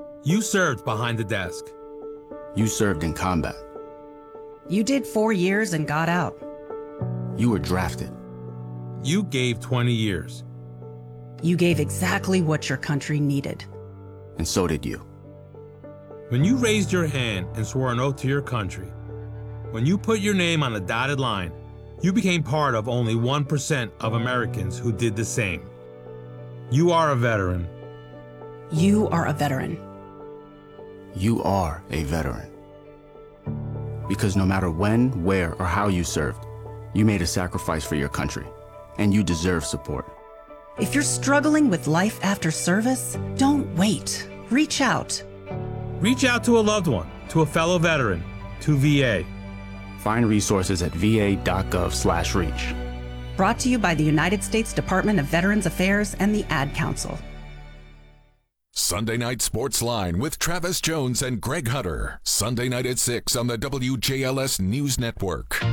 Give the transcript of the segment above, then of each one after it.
You served behind the desk. You served in combat. You did 4 years and got out. You were drafted. You gave 20 years. You gave exactly what your country needed. And so did you. When you raised your hand and swore an oath to your country, when you put your name on a dotted line, you became part of only 1% of Americans who did the same. You are a veteran. You are a veteran. You are a veteran. Because no matter when, where, or how you served, you made a sacrifice for your country, and you deserve support. If you're struggling with life after service, don't wait. Reach out. Reach out to a loved one, to a fellow veteran, to VA. Find resources at va.gov/reach. Brought to you by the United States Department of Veterans Affairs and the Ad Council. Sunday Night Sports Line with Travis Jones and Greg Hutter. Sunday night at 6 on the WJLS News Network.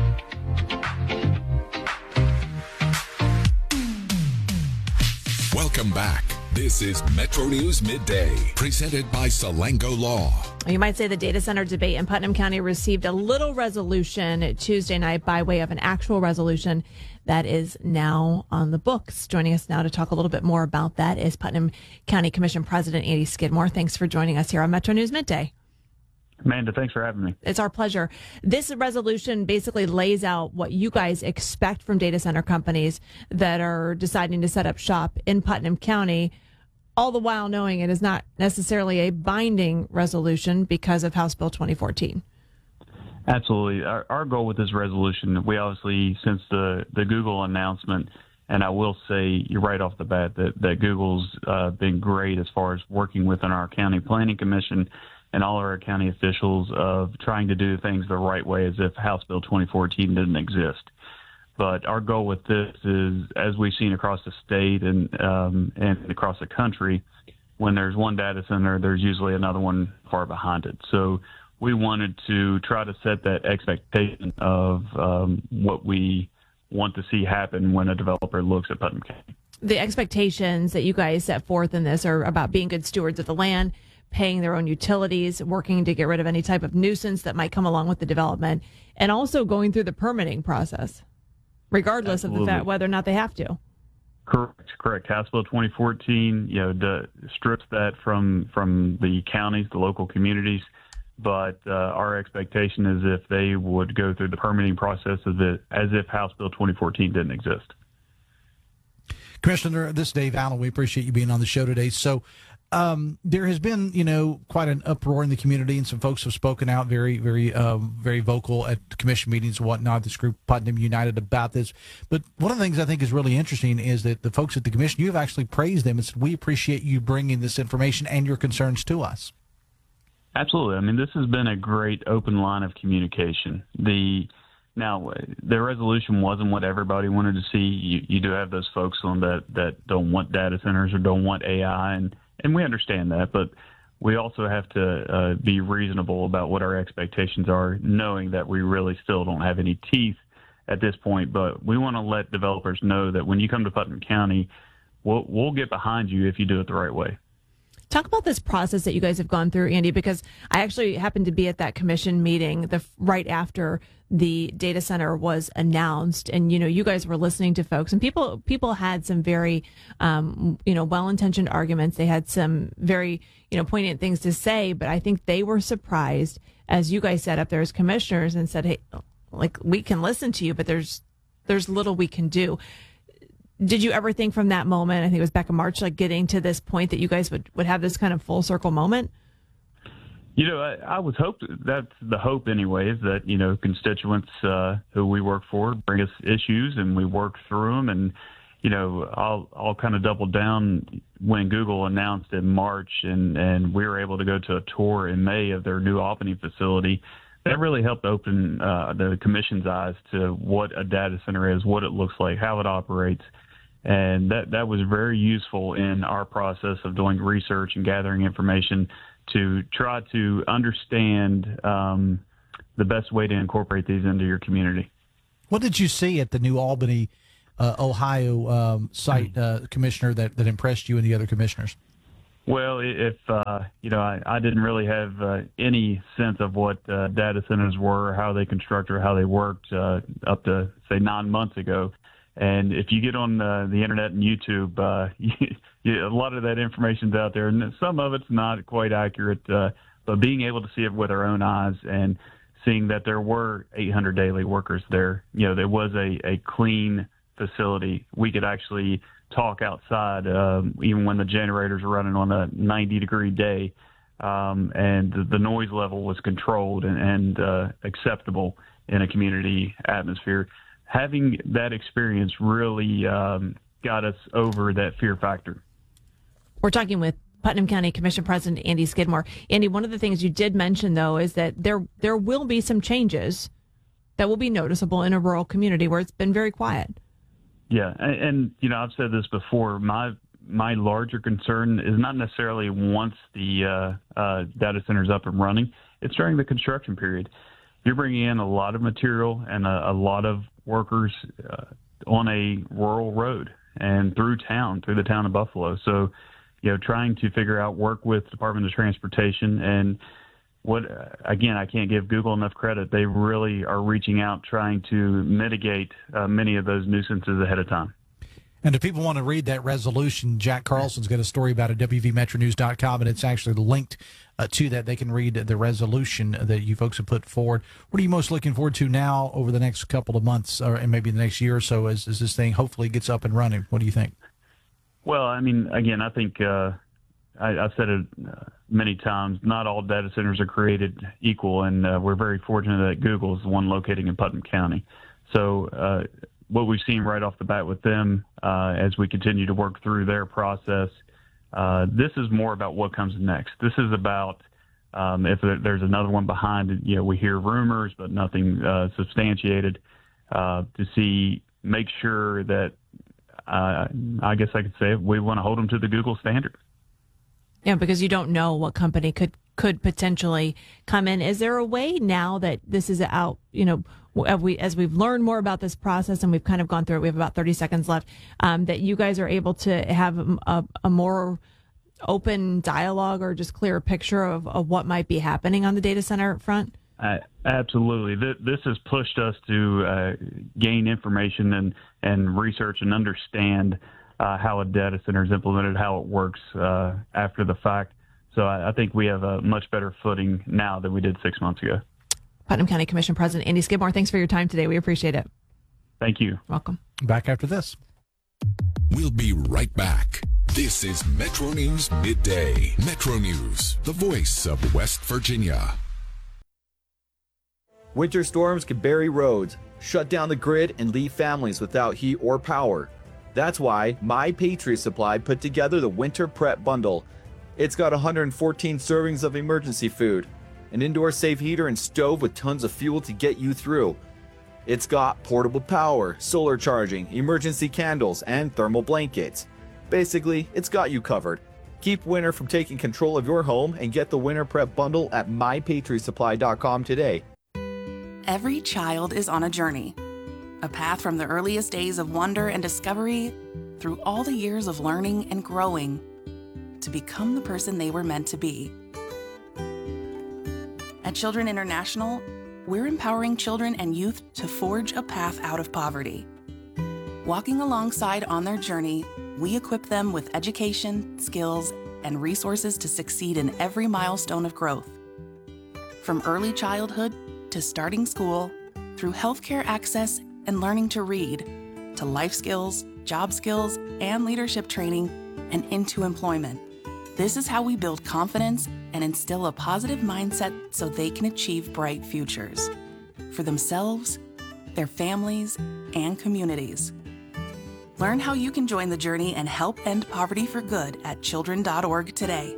Welcome back. This is Metro News Midday, presented by Salango Law. You might say the data center debate in Putnam County received a little resolution Tuesday night by way of an actual resolution that is now on the books. Joining us now to talk a little bit more about that is Putnam County Commission President Andy Skidmore. Thanks for joining us here on Metro News Midday. Amanda, thanks for having me. It's our pleasure. This resolution basically lays out what you guys expect from data center companies that are deciding to set up shop in Putnam County, all the while knowing it is not necessarily a binding resolution because of House Bill 2014. Absolutely. Our goal with this resolution, we obviously, since the Google announcement, and I will say you're right off the bat that Google's been great as far as working within our county planning commission and all of our county officials of trying to do things the right way as if House Bill 2014 didn't exist. But our goal with this is, as we've seen across the state and across the country, when there's one data center, there's usually another one far behind it. So we wanted to try to set that expectation of what we want to see happen when a developer looks at Putnam County. The expectations that you guys set forth in this are about being good stewards of the land, paying their own utilities, working to get rid of any type of nuisance that might come along with the development, and also going through the permitting process, regardless Absolutely. of the fact whether or not they have to. Correct. House Bill 2014, strips that from the counties, the local communities. But our expectation is if they would go through the permitting process as if House Bill 2014 didn't exist. Commissioner, this is Dave Allen. We appreciate you being on the show today. So there has been, quite an uproar in the community, and some folks have spoken out very, very, very vocal at commission meetings and whatnot, this group Putnam United, about this. But one of the things I think is really interesting is that the folks at the commission, you have actually praised them and said, we appreciate you bringing this information and your concerns to us. Absolutely. I mean, this has been a great open line of communication. The resolution wasn't what everybody wanted to see. You do have those folks on that don't want data centers or don't want AI, and we understand that, but we also have to be reasonable about what our expectations are, knowing that we really still don't have any teeth at this point. But we want to let developers know that when you come to Putnam County, we'll get behind you if you do it the right way. Talk about this process that you guys have gone through, Andy, because I actually happened to be at that commission meeting right after the data center was announced. And, you guys were listening to folks, and people had some very, well-intentioned arguments. They had some very, poignant things to say, but I think they were surprised as you guys sat up there as commissioners and said, hey, we can listen to you, but there's little we can do. Did you ever think from that moment, I think it was back in March, getting to this point that you guys would have this kind of full circle moment? I was that's the hope anyway, is that, constituents who we work for bring us issues and we work through them. And, I'll kind of double down when Google announced in March and we were able to go to a tour in May of their new Albany facility. That really helped open the commission's eyes to what a data center is, what it looks like, how it operates. And that was very useful in our process of doing research and gathering information to try to understand the best way to incorporate these into your community. What did you see at the new Albany, Ohio site, Commissioner, that impressed you and the other commissioners? Well, if I didn't really have any sense of what data centers were, how they constructed, or how they worked up to say 9 months ago. And if you get on the internet and YouTube, a lot of that information's out there, and some of it's not quite accurate. But being able to see it with our own eyes and seeing that there were 800 daily workers there, there was a clean facility. We could actually talk outside, even when the generators are running on a 90-degree day, and the noise level was controlled and acceptable in a community atmosphere. Having that experience really got us over that fear factor. We're talking with Putnam County Commission President Andy Skidmore. Andy, one of the things you did mention, though, is that there will be some changes that will be noticeable in a rural community where it's been very quiet. Yeah, and I've said this before. My larger concern is not necessarily once the data center's up and running. It's during the construction period. You're bringing in a lot of material and a lot of workers on a rural road and through the town of Buffalo. So, trying to figure out, work with Department of Transportation, and again, I can't give Google enough credit. They really are reaching out, trying to mitigate many of those nuisances ahead of time. And if people want to read that resolution, Jack Carlson's got a story about it at WVMetroNews.com, and it's actually linked to that. They can read the resolution that you folks have put forward. What are you most looking forward to now over the next couple of months, and maybe the next year or so, as this thing hopefully gets up and running? What do you think? Well, I mean, again, I think I've said it many times, not all data centers are created equal, and we're very fortunate that Google is the one locating in Putnam County. So what we've seen right off the bat with them as we continue to work through their process, this is more about what comes next. This is about if there's another one behind it. We hear rumors, but nothing substantiated, to make sure that, I guess I could say, we want to hold them to the Google standard. Yeah, because you don't know what company could potentially come in. Is there a way now that this is out, as we've learned more about this process and we've kind of gone through it, we have about 30 seconds left, that you guys are able to have a more open dialogue or just clearer picture of what might be happening on the data center front? Absolutely. This has pushed us to gain information and research and understand how a data center is implemented, how it works after the fact. So I think we have a much better footing now than we did 6 months ago. Putnam County Commission President Andy Skidmore, thanks for your time today. We appreciate it. Thank you. Welcome. Back after this. We'll be right back. This is Metro News Midday. Metro News, the voice of West Virginia. Winter storms can bury roads, shut down the grid, and leave families without heat or power. That's why My Patriot Supply put together the Winter Prep Bundle. It's got 114 servings of emergency food, an indoor safe heater and stove with tons of fuel to get you through. It's got portable power, solar charging, emergency candles, and thermal blankets. Basically, it's got you covered. Keep winter from taking control of your home and get the Winter Prep Bundle at MyPatriotSupply.com today. Every child is on a journey, a path from the earliest days of wonder and discovery through all the years of learning and growing to become the person they were meant to be. At Children International, we're empowering children and youth to forge a path out of poverty. Walking alongside on their journey, we equip them with education, skills, and resources to succeed in every milestone of growth. From early childhood to starting school, through healthcare access and learning to read, to life skills, job skills, and leadership training, and into employment. This is how we build confidence and instill a positive mindset so they can achieve bright futures for themselves, their families, and communities. Learn how you can join the journey and help end poverty for good at children.org today.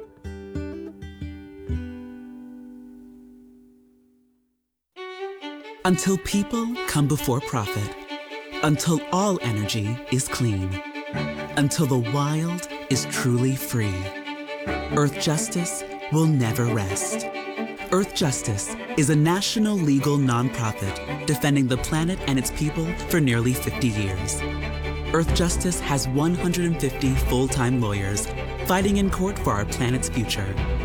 Until people come before profit. Until all energy is clean. Until the wild is truly free. Earth Justice will never rest. Earth Justice is a national legal nonprofit defending the planet and its people for nearly 50 years. Earth Justice has 150 full-time lawyers fighting in court for our planet's future.